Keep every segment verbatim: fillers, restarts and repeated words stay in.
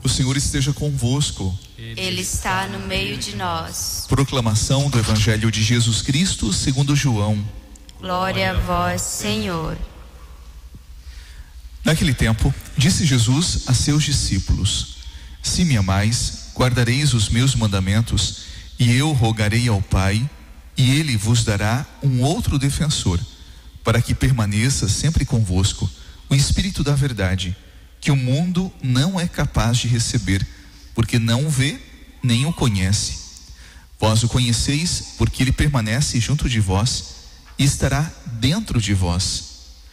O Senhor esteja convosco. Ele está no meio de nós. Proclamação do Evangelho de Jesus Cristo segundo João. Glória a vós, Senhor. Naquele tempo, disse Jesus a seus discípulos: Se me amais, guardareis os meus mandamentos, e eu rogarei ao Pai, e Ele vos dará um outro defensor, para que permaneça sempre convosco, o Espírito da verdade, que o mundo não é capaz de receber, porque não o vê, nem o conhece. Vós o conheceis, porque ele permanece junto de vós, e estará dentro de vós.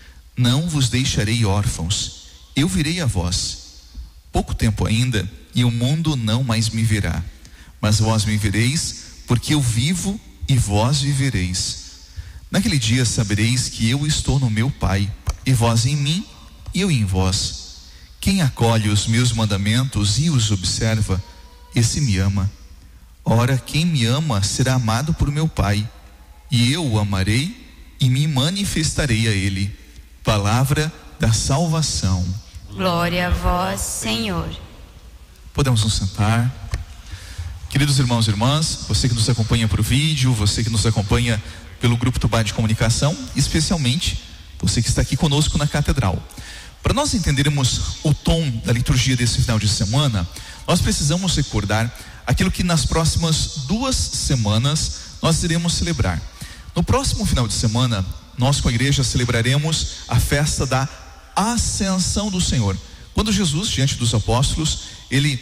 Não vos deixarei órfãos, eu virei a vós. Pouco tempo ainda, e o mundo não mais me verá, mas vós me vereis, porque eu vivo e vós vivereis. Naquele dia sabereis que eu estou no meu Pai, e vós em mim, e eu em vós. Quem acolhe os meus mandamentos e os observa, esse me ama. Ora, quem me ama será amado por meu Pai, e eu o amarei e me manifestarei a ele. Palavra da salvação. Glória a vós, Senhor. Podemos nos sentar. Queridos irmãos e irmãs, você que nos acompanha por vídeo, você que nos acompanha pelo Grupo Tubá de Comunicação, especialmente você que está aqui conosco na Catedral. Para nós entendermos o tom da liturgia desse final de semana, nós precisamos recordar aquilo que nas próximas duas semanas nós iremos celebrar. No próximo final de semana, nós com a igreja celebraremos a festa da Ascensão do Senhor. Quando Jesus, diante dos apóstolos, ele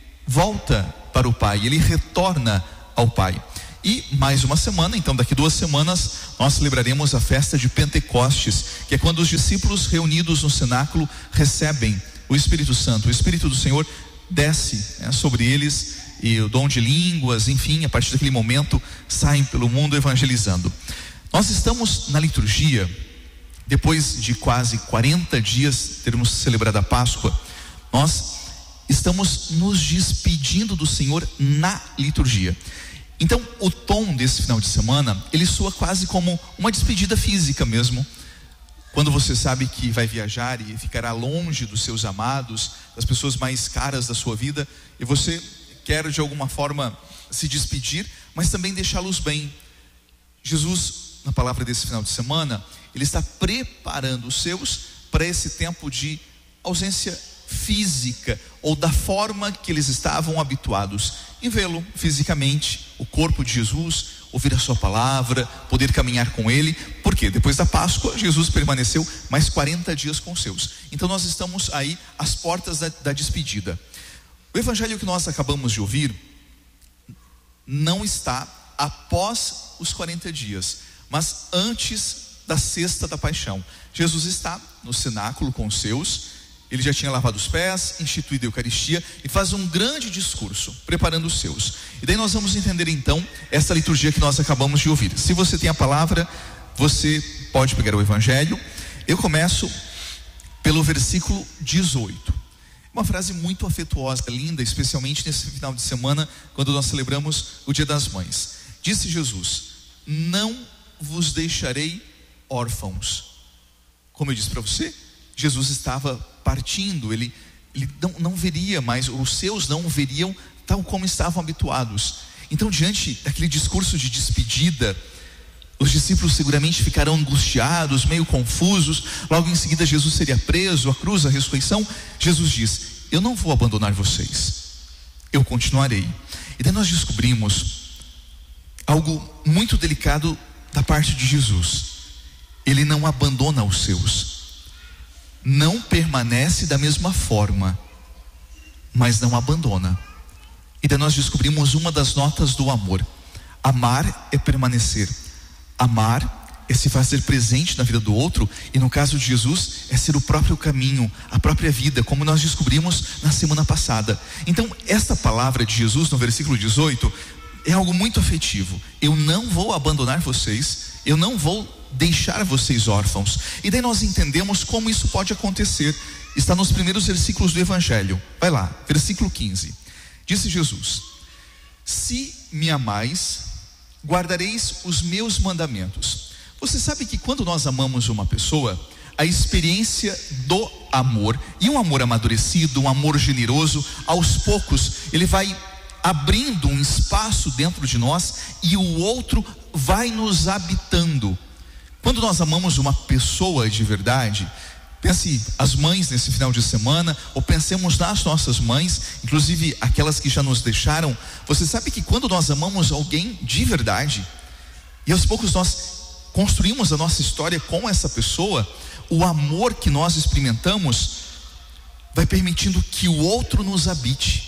volta para o Pai, ele retorna ao Pai. E mais uma semana, então daqui duas semanas, nós celebraremos a festa de Pentecostes, que é quando os discípulos reunidos no cenáculo recebem o Espírito Santo. O Espírito do Senhor desce, né, sobre eles, e o dom de línguas, enfim, a partir daquele momento saem pelo mundo evangelizando. Nós estamos na liturgia, depois de quase quarenta dias termos celebrado a Páscoa, nós estamos nos despedindo do Senhor na liturgia. Então o tom desse final de semana, ele soa quase como uma despedida física mesmo. Quando você sabe que vai viajar e ficará longe dos seus amados, das pessoas mais caras da sua vida, e você quer de alguma forma se despedir, mas também deixá-los bem. Jesus, na palavra desse final de semana, ele está preparando os seus para esse tempo de ausência física, ou da forma que eles estavam habituados em vê-lo fisicamente, o corpo de Jesus, ouvir a sua palavra, poder caminhar com ele, porque depois da Páscoa Jesus permaneceu mais quarenta dias com os seus. Então nós estamos aí às portas da, da despedida. O evangelho que nós acabamos de ouvir não está após os quarenta dias, mas antes da sexta da paixão. Jesus está no cenáculo com os seus. Ele já tinha lavado os pés, instituído a Eucaristia, e faz um grande discurso, preparando os seus. E daí nós vamos entender então essa liturgia que nós acabamos de ouvir. Se você tem a palavra, você pode pegar o Evangelho. Eu começo pelo versículo dezoito. Uma frase muito afetuosa, linda, especialmente nesse final de semana, quando nós celebramos o Dia das Mães. Disse Jesus: não vos deixarei órfãos. Como eu disse para você, Jesus estava partindo, ele, ele não, não veria mais, os seus não o veriam tal como estavam habituados. Então, diante daquele discurso de despedida, os discípulos seguramente ficarão angustiados, meio confusos. Logo em seguida Jesus seria preso, a cruz, a ressurreição. Jesus diz: eu não vou abandonar vocês, eu continuarei. E daí nós descobrimos algo muito delicado da parte de Jesus. Ele não abandona os seus, não permanece da mesma forma, mas não abandona. E daí nós descobrimos uma das notas do amor. Amar é permanecer, amar é se fazer presente na vida do outro, e no caso de Jesus é ser o próprio caminho, a própria vida, como nós descobrimos na semana passada. Então esta palavra de Jesus no versículo dezoito é algo muito afetivo. Eu não vou abandonar vocês, eu não vou deixar vocês órfãos. E daí nós entendemos como isso pode acontecer. Está nos primeiros versículos do Evangelho. Vai lá, versículo quinze. Disse Jesus: se me amais, guardareis os meus mandamentos. Você sabe que quando nós amamos uma pessoa, a experiência do amor. E um amor amadurecido, um amor generoso, aos poucos ele vai abrindo um espaço dentro de nós e o outro vai nos habitando. Quando nós amamos uma pessoa de verdade, pense as mães nesse final de semana, ou pensemos nas nossas mães, inclusive aquelas que já nos deixaram. Você sabe que quando nós amamos alguém de verdade, e aos poucos nós construímos a nossa história com essa pessoa, o amor que nós experimentamos vai permitindo que o outro nos habite.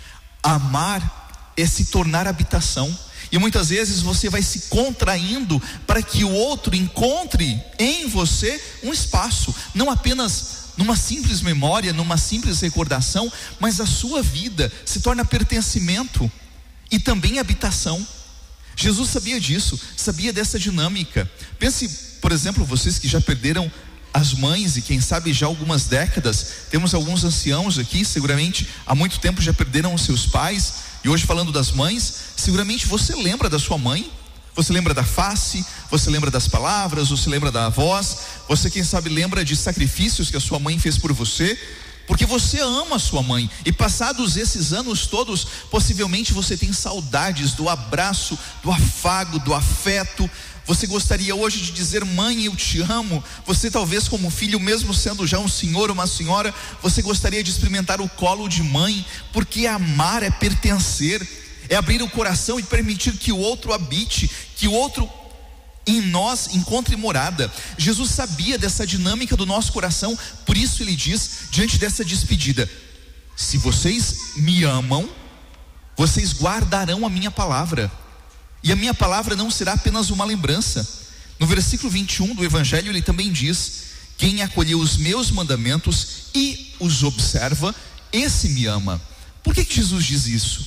Amar é se tornar habitação. E muitas vezes você vai se contraindo para que o outro encontre em você um espaço, não apenas numa simples memória, numa simples recordação, mas a sua vida se torna pertencimento e também habitação. Jesus sabia disso, sabia dessa dinâmica. Pense, por exemplo, vocês que já perderam as mães, e quem sabe já algumas décadas. Temos alguns anciãos aqui, seguramente há muito tempo já perderam os seus pais. E hoje, falando das mães, seguramente você lembra da sua mãe, você lembra da face, você lembra das palavras, você lembra da voz, você quem sabe lembra de sacrifícios que a sua mãe fez por você, porque você ama a sua mãe. E passados esses anos todos, possivelmente você tem saudades do abraço, do afago, do afeto. Você gostaria hoje de dizer: mãe, eu te amo. Você talvez como filho, mesmo sendo já um senhor ou uma senhora, você gostaria de experimentar o colo de mãe, porque amar é pertencer, é abrir o coração e permitir que o outro habite, que o outro em nós encontre morada. Jesus sabia dessa dinâmica do nosso coração, por isso ele diz, diante dessa despedida: se vocês me amam, vocês guardarão a minha palavra. E a minha palavra não será apenas uma lembrança. No versículo vinte e um do Evangelho ele também diz: quem acolheu os meus mandamentos e os observa, esse me ama. Por que que Jesus diz isso?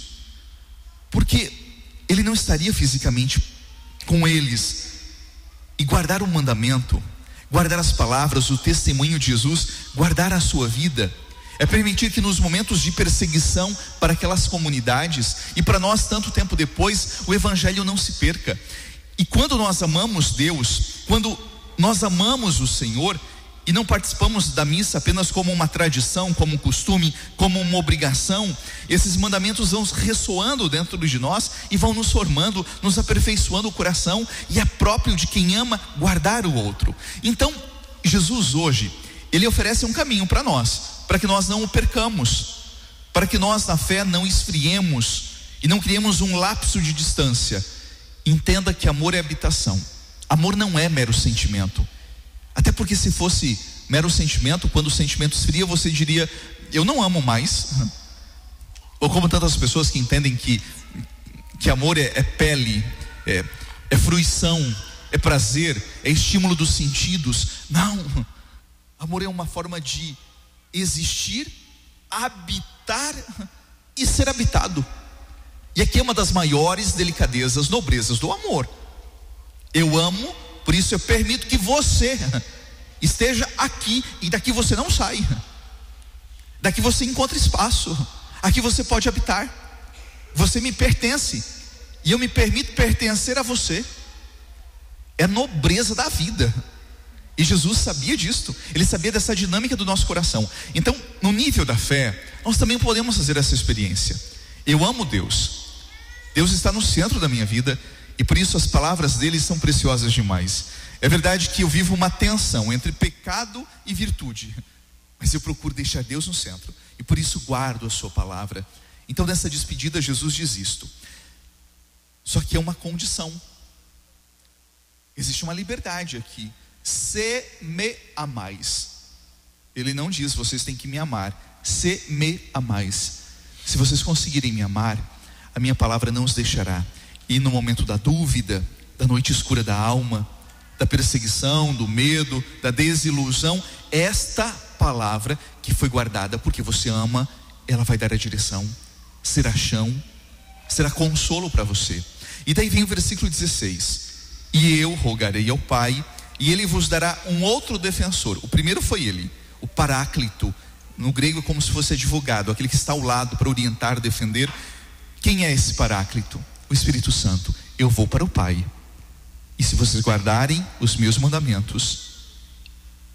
Porque ele não estaria fisicamente com eles. E guardar o mandamento, guardar as palavras, o testemunho de Jesus, guardar a sua vida, é permitir que nos momentos de perseguição para aquelas comunidades, e para nós tanto tempo depois, o Evangelho não se perca. E quando nós amamos Deus, quando nós amamos o Senhor, e não participamos da missa apenas como uma tradição, como um costume, como uma obrigação, esses mandamentos vão ressoando dentro de nós e vão nos formando, nos aperfeiçoando o coração. E é próprio de quem ama guardar o outro. Então Jesus hoje, ele oferece um caminho para nós, para que nós não o percamos, para que nós na fé não esfriemos e não criemos um lapso de distância. Entenda que amor é habitação. Amor não é mero sentimento. Até porque se fosse mero sentimento, quando o sentimento esfria, você diria: eu não amo mais. Ou como tantas pessoas que entendem que, que amor é, é pele, é, é fruição, é prazer, é estímulo dos sentidos. Não, amor é uma forma de existir, habitar e ser habitado. E aqui é uma das maiores delicadezas, nobrezas do amor. Eu amo, por isso eu permito que você esteja aqui, e daqui você não sai, daqui você encontra espaço, aqui você pode habitar. Você me pertence e eu me permito pertencer a você. É a nobreza da vida. E Jesus sabia disto, ele sabia dessa dinâmica do nosso coração. Então, no nível da fé, nós também podemos fazer essa experiência. Eu amo Deus, Deus está no centro da minha vida, e por isso as palavras dele são preciosas demais. É verdade que eu vivo uma tensão entre pecado e virtude, mas eu procuro deixar Deus no centro, e por isso guardo a sua palavra. Então nessa despedida Jesus diz isto. Só que é uma condição. Existe uma liberdade aqui. Se me amais. Ele não diz: vocês têm que me amar. Se me amais. Se vocês conseguirem me amar, a minha palavra não os deixará. E no momento da dúvida, da noite escura da alma, da perseguição, do medo, da desilusão, esta palavra que foi guardada porque você ama, ela vai dar a direção, será chão, será consolo para você. E daí vem o versículo dezesseis: e eu rogarei ao Pai, e ele vos dará um outro defensor. O primeiro foi ele, o Paráclito. No grego é como se fosse advogado, aquele que está ao lado para orientar, defender. Quem é esse Paráclito? O Espírito Santo. Eu vou para o Pai, e se vocês guardarem os meus mandamentos,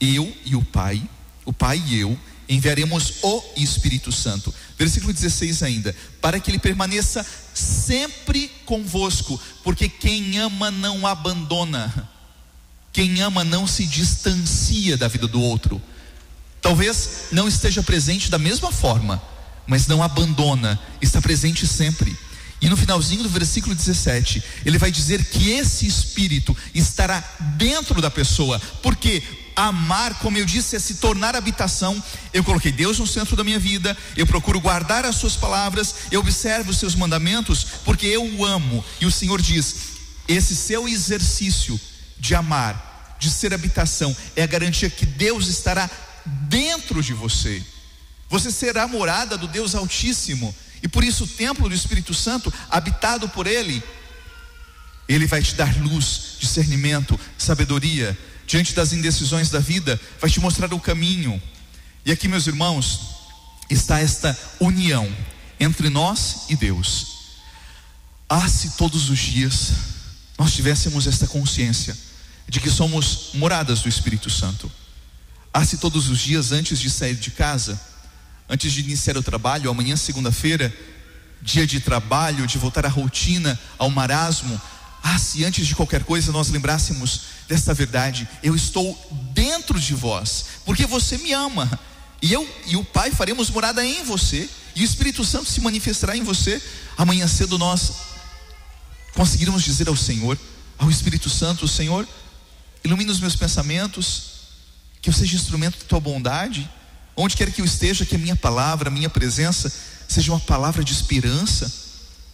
eu e o Pai, o Pai e eu, enviaremos o Espírito Santo. Versículo dezesseis ainda: para que ele permaneça sempre convosco, porque quem ama não abandona, quem ama não se distancia da vida do outro. Talvez não esteja presente da mesma forma, mas não abandona, está presente sempre. E no finalzinho do versículo dezessete, ele vai dizer que esse Espírito estará dentro da pessoa, porque amar, como eu disse, é se tornar habitação. Eu coloquei Deus no centro da minha vida, eu procuro guardar as suas palavras, eu observo os seus mandamentos, porque eu o amo. E o Senhor diz: esse seu exercício de amar, de ser habitação, é a garantia que Deus estará dentro de você. Você será morada do Deus Altíssimo, e por isso o templo do Espírito Santo, habitado por Ele, Ele vai te dar luz, discernimento, sabedoria diante das indecisões da vida, vai te mostrar o caminho. E aqui, meus irmãos, está esta união entre nós e Deus. Ah, se todos os dias nós tivéssemos esta consciência de que somos moradas do Espírito Santo. Ah, se todos os dias, antes de sair de casa, antes de iniciar o trabalho, amanhã segunda-feira, dia de trabalho, de voltar à rotina, ao marasmo, ah, se antes de qualquer coisa nós lembrássemos desta verdade: eu estou dentro de vós, porque você me ama, e eu e o Pai faremos morada em você, e o Espírito Santo se manifestará em você. Amanhã cedo nós conseguiremos dizer ao Senhor, ao Espírito Santo: Senhor, ilumina os meus pensamentos, que eu seja instrumento da tua bondade, onde quer que eu esteja, que a minha palavra, a minha presença seja uma palavra de esperança.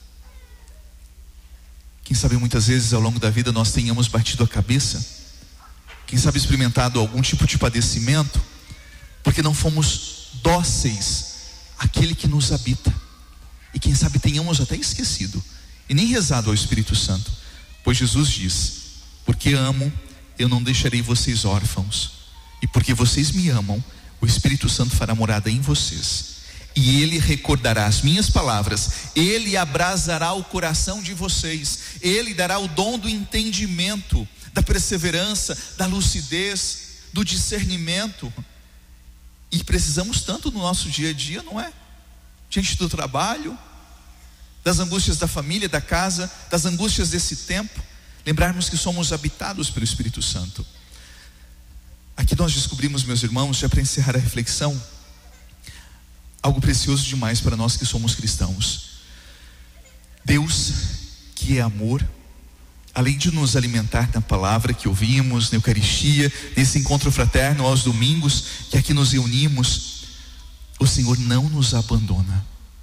Quem sabe muitas vezes ao longo da vida nós tenhamos batido a cabeça, quem sabe experimentado algum tipo de padecimento, porque não fomos dóceis àquele que nos habita, e quem sabe tenhamos até esquecido e nem rezado ao Espírito Santo, pois Jesus diz: porque amo, eu não deixarei vocês órfãos, e porque vocês me amam, o Espírito Santo fará morada em vocês, e Ele recordará as minhas palavras, Ele abrasará o coração de vocês, Ele dará o dom do entendimento, da perseverança, da lucidez, do discernimento. E precisamos tanto no nosso dia a dia, não é? Diante do trabalho, das angústias da família, da casa, das angústias desse tempo, lembrarmos que somos habitados pelo Espírito Santo. Aqui nós descobrimos, meus irmãos, já para encerrar a reflexão, algo precioso demais para nós que somos cristãos. Deus, que é amor, além de nos alimentar na palavra que ouvimos, na Eucaristia, nesse encontro fraterno aos domingos, que aqui nos reunimos, o Senhor não nos abandona.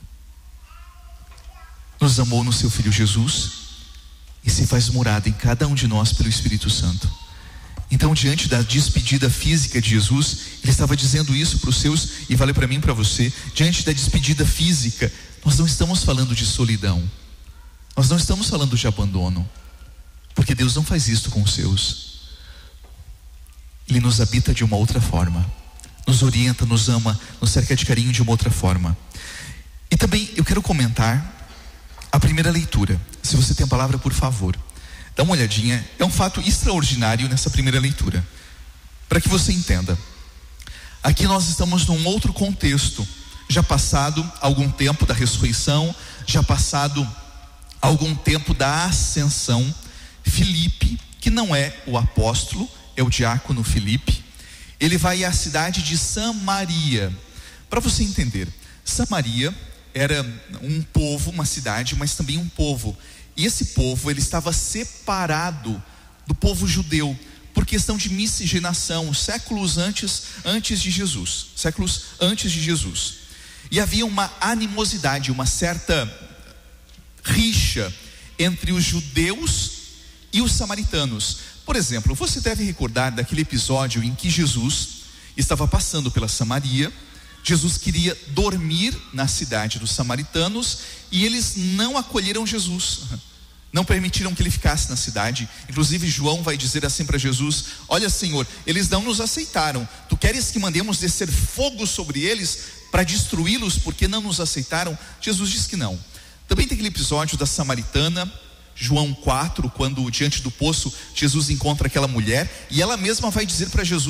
Nos amou no seu Filho Jesus e se faz morada em cada um de nós pelo Espírito Santo. Então, diante da despedida física de Jesus, Ele estava dizendo isso para os seus, e vale para mim e para você. Diante da despedida física, nós não estamos falando de solidão, nós não estamos falando de abandono, porque Deus não faz isso com os seus. Ele nos habita de uma outra forma, nos orienta, nos ama, nos cerca de carinho de uma outra forma. E também eu quero comentar a primeira leitura. Se você tem a palavra, por favor, dá uma olhadinha. É um fato extraordinário nessa primeira leitura, para que você entenda. Aqui nós estamos num outro contexto, já passado algum tempo da ressurreição, já passado algum tempo da ascensão. Filipe, que não é o apóstolo, é o diácono Filipe, ele vai à cidade de Samaria. Para você entender, Samaria era um povo, uma cidade, mas também um povo. E esse povo, ele estava separado do povo judeu, por questão de miscigenação, séculos antes, antes de Jesus, séculos antes de Jesus. E havia uma animosidade, uma certa rixa entre os judeus e os samaritanos. Por exemplo, você deve recordar daquele episódio em que Jesus estava passando pela Samaria. Jesus queria dormir na cidade dos samaritanos e eles não acolheram Jesus, não permitiram que ele ficasse na cidade. Inclusive João vai dizer assim para Jesus: olha, Senhor, eles não nos aceitaram, tu queres que mandemos descer fogo sobre eles para destruí-los porque não nos aceitaram? Jesus diz que não. Também tem aquele episódio da samaritana, João quatro, quando diante do poço Jesus encontra aquela mulher e ela mesma vai dizer para Jesus: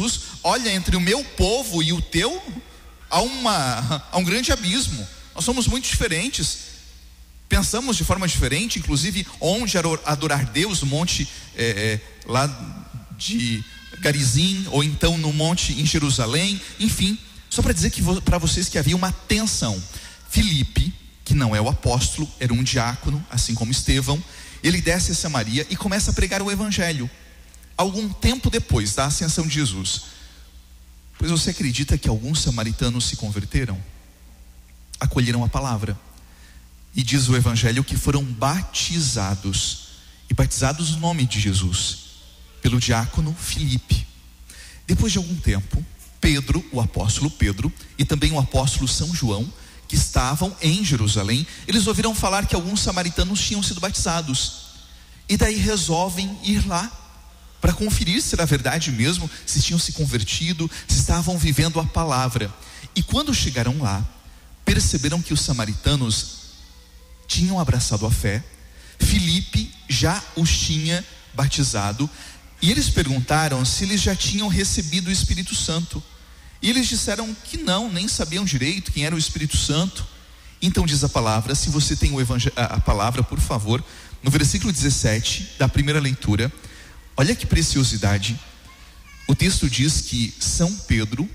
olha, entre o meu povo e o teu há, uma, há um grande abismo. Nós somos muito diferentes, pensamos de forma diferente, inclusive onde adorar Deus, no monte é, é, lá de Garizim, ou então no monte em Jerusalém, enfim, só para dizer que para vocês que havia uma tensão. Filipe, que não é o apóstolo, era um diácono, assim como Estevão, ele desce a Samaria e começa a pregar o evangelho, algum tempo depois da ascensão de Jesus. Pois você acredita que alguns samaritanos se converteram? Acolheram a palavra, e diz o evangelho que foram batizados, e batizados no nome de Jesus, pelo diácono Filipe. Depois de algum tempo, Pedro, o apóstolo Pedro, e também o apóstolo São João, que estavam em Jerusalém, eles ouviram falar que alguns samaritanos tinham sido batizados, e daí resolvem ir lá, para conferir se era verdade mesmo, se tinham se convertido, se estavam vivendo a palavra. E quando chegaram lá, perceberam que os samaritanos tinham abraçado a fé, Filipe já os tinha batizado, e eles perguntaram se eles já tinham recebido o Espírito Santo, e eles disseram que não, nem sabiam direito quem era o Espírito Santo. Então diz a palavra, se você tem o evangel- a palavra, por favor, no versículo dezessete da primeira leitura, olha que preciosidade. O texto diz que São Pedro,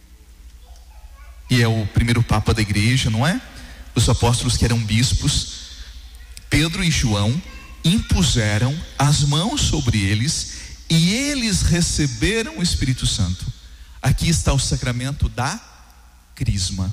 e é o primeiro papa da igreja, não é? Os apóstolos que eram bispos, Pedro e João impuseram as mãos sobre eles e eles receberam o Espírito Santo. Aqui está o sacramento da crisma,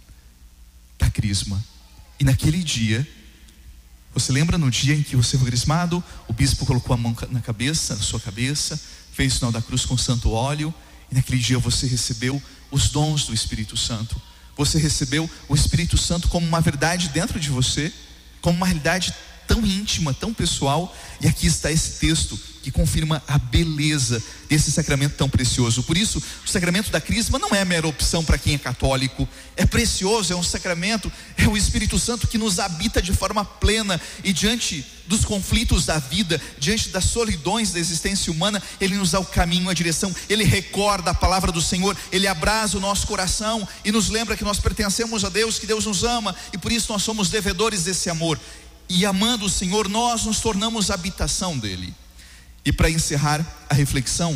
da crisma. E naquele dia, você lembra no dia em que você foi crismado, o bispo colocou a mão na cabeça, na sua cabeça, fez o sinal da cruz com santo óleo, e naquele dia você recebeu os dons do Espírito Santo. Você recebeu o Espírito Santo como uma verdade dentro de você, como uma realidade tão íntima, tão pessoal. E aqui está esse texto que confirma a beleza desse sacramento tão precioso. Por isso, o sacramento da crisma não é mera opção para quem é católico, é precioso, é um sacramento, é o Espírito Santo que nos habita de forma plena, e diante dos conflitos da vida, diante das solidões da existência humana, Ele nos dá o caminho, a direção, Ele recorda a palavra do Senhor, Ele abrasa o nosso coração e nos lembra que nós pertencemos a Deus, que Deus nos ama, e por isso nós somos devedores desse amor, e amando o Senhor, nós nos tornamos a habitação dEle. E para encerrar a reflexão,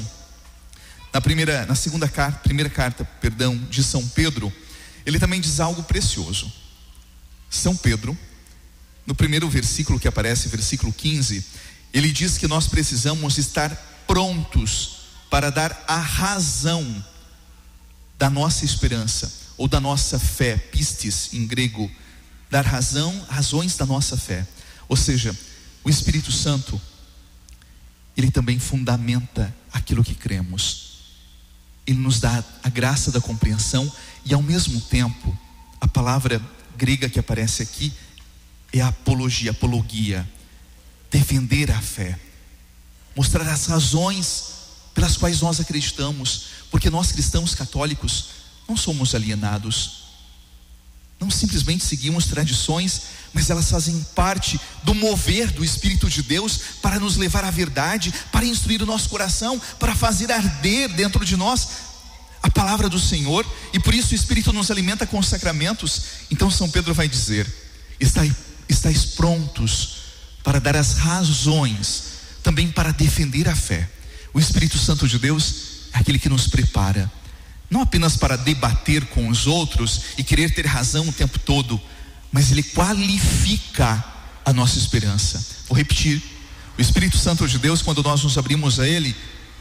na primeira, na segunda carta, primeira carta, perdão, de São Pedro, ele também diz algo precioso. São Pedro, no primeiro versículo que aparece, versículo quinze, ele diz que nós precisamos estar prontos para dar a razão da nossa esperança, ou da nossa fé, pistis em grego, dar razão, razões da nossa fé. Ou seja, o Espírito Santo, Ele também fundamenta aquilo que cremos. Ele nos dá a graça da compreensão, e ao mesmo tempo, a palavra grega que aparece aqui é apologia, apologia, defender a fé, mostrar as razões pelas quais nós acreditamos, porque nós cristãos católicos não somos alienados, não simplesmente seguimos tradições, mas elas fazem parte do mover do Espírito de Deus para nos levar à verdade, para instruir o nosso coração, para fazer arder dentro de nós a palavra do Senhor, e por isso o Espírito nos alimenta com os sacramentos. Então São Pedro vai dizer: estáis, estáis prontos para dar as razões, também para defender a fé. O Espírito Santo de Deus é aquele que nos prepara, não apenas para debater com os outros e querer ter razão o tempo todo, mas Ele qualifica a nossa esperança. Vou repetir: o Espírito Santo de Deus, quando nós nos abrimos a Ele,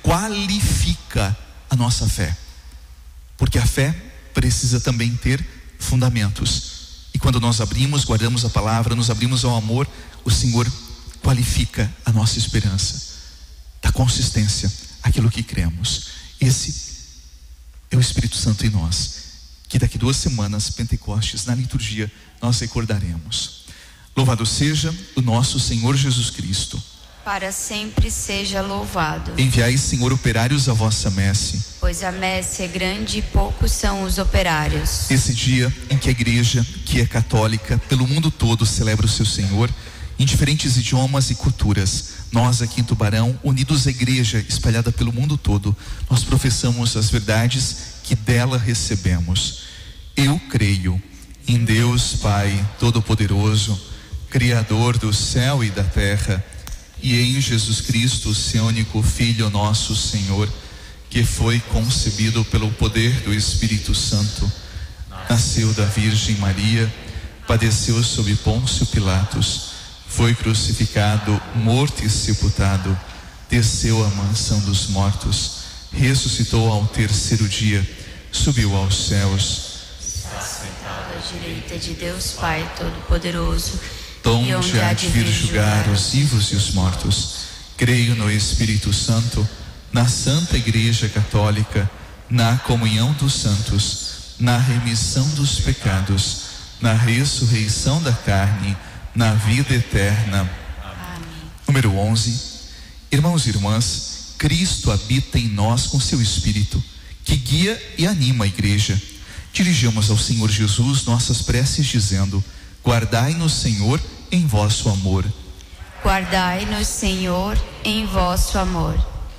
qualifica a nossa fé, porque a fé precisa também ter fundamentos, e quando nós abrimos, guardamos a palavra, nos abrimos ao amor, o Senhor qualifica a nossa esperança, dá consistência àquilo que cremos. Esse é o Espírito Santo em nós, que daqui duas semanas, Pentecostes, na liturgia, nós recordaremos. Louvado seja o nosso Senhor Jesus Cristo. Para sempre seja louvado. Enviai, Senhor, operários à vossa messe, pois a messe é grande e poucos são os operários. Esse dia em que a igreja, que é católica, pelo mundo todo celebra o seu Senhor, em diferentes idiomas e culturas. Nós aqui em Tubarão, unidos à igreja espalhada pelo mundo todo, nós professamos as verdades que dela recebemos. Eu creio em Deus Pai Todo-Poderoso, Criador do céu e da terra, e em Jesus Cristo, seu único Filho, nosso Senhor, que foi concebido pelo poder do Espírito Santo, nasceu da Virgem Maria, padeceu sob Pôncio Pilatos, foi crucificado, morto e sepultado, desceu à mansão dos mortos, ressuscitou ao terceiro dia, subiu aos céus, está sentado à direita de Deus Pai Todo-Poderoso, donde há de vir julgar os vivos e os mortos. Creio no Espírito Santo, na Santa Igreja Católica, na comunhão dos santos, na remissão dos pecados, na ressurreição da carne, na vida eterna. Amém. Número onze. Irmãos e irmãs, Cristo habita em nós com seu Espírito, que guia e anima a igreja. Dirigimos ao Senhor Jesus nossas preces dizendo: guardai-nos, Senhor, em vosso amor. Guardai-nos, Senhor, em vosso amor.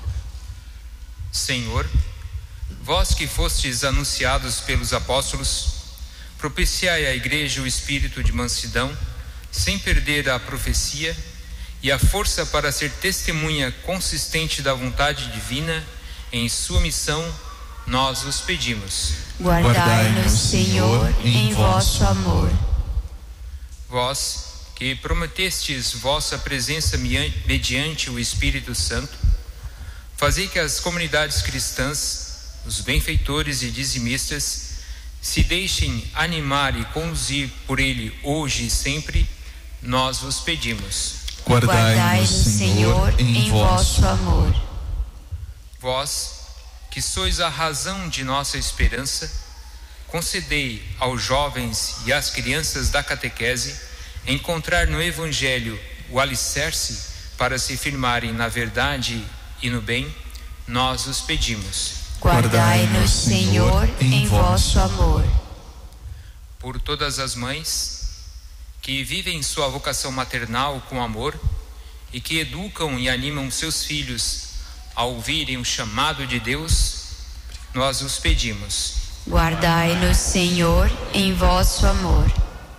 Senhor, vós que fostes anunciados pelos apóstolos, propiciai à igreja o espírito de mansidão, sem perder a profecia, e a força para ser testemunha consistente da vontade divina em sua missão, nós os pedimos. Guardai-nos, Senhor, em vosso amor. Vós, que prometestes vossa presença mediante o Espírito Santo, fazei que as comunidades cristãs, os benfeitores e dizimistas, se deixem animar e conduzir por Ele hoje e sempre, nós vos pedimos. Guardai-nos, Senhor, em vosso amor. Vós, que sois a razão de nossa esperança, concedei aos jovens e às crianças da catequese encontrar no Evangelho o alicerce para se firmarem na verdade e no bem, nós os pedimos. Guardai-nos, Senhor, em vosso amor. Por todas as mães que vivem sua vocação maternal com amor e que educam e animam seus filhos a ouvirem o chamado de Deus, nós os pedimos. Guardai-nos, Senhor, em vosso amor.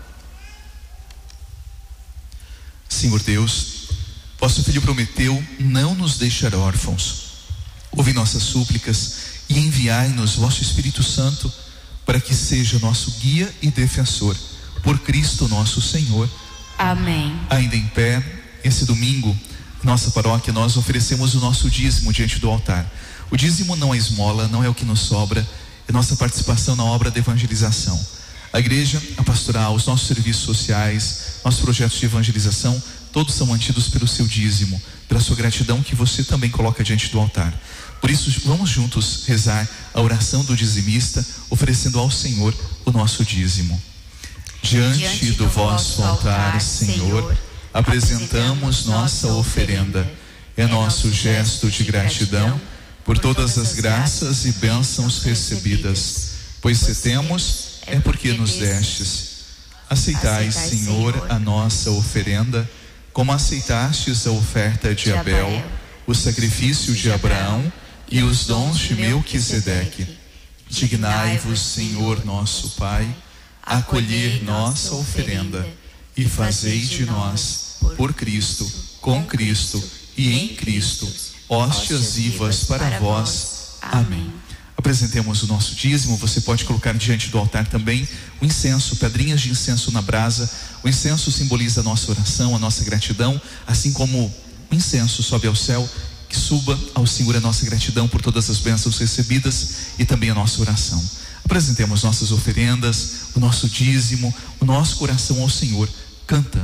Senhor Deus, vosso Filho prometeu não nos deixar órfãos. Ouve nossas súplicas e enviai-nos vosso Espírito Santo para que seja nosso guia e defensor, por Cristo nosso Senhor. Amém. Ainda em pé, esse domingo, nossa paróquia, nós oferecemos o nosso dízimo diante do altar. O dízimo não é esmola, não é o que nos sobra, é nossa participação na obra da evangelização. A igreja, a pastoral, os nossos serviços sociais, nossos projetos de evangelização, todos são mantidos pelo seu dízimo, pela sua gratidão que você também coloca diante do altar. Por isso, vamos juntos rezar a oração do dizimista, oferecendo ao Senhor o nosso dízimo. Diante, Diante do, do vosso altar, Senhor, apresentamos nossa oferenda. É nosso gesto de gratidão por todas as graças e bênçãos recebidas, pois se temos, é porque nos destes. Aceitai, Senhor, a nossa oferenda, como aceitastes a oferta de Abel, o sacrifício de Abraão e os dons de Melquisedeque. Dignai-vos, Senhor nosso Pai, a acolher nossa oferenda e fazei de nós, por Cristo, com Cristo e em Cristo, hóstias vivas para vós. Amém. Apresentemos o nosso dízimo. Você pode colocar diante do altar também o incenso, pedrinhas de incenso na brasa. O incenso simboliza a nossa oração, a nossa gratidão, assim como o incenso sobe ao céu, que suba ao Senhor a nossa gratidão por todas as bênçãos recebidas e também a nossa oração. Apresentemos nossas oferendas, o nosso dízimo, o nosso coração ao Senhor, cantando.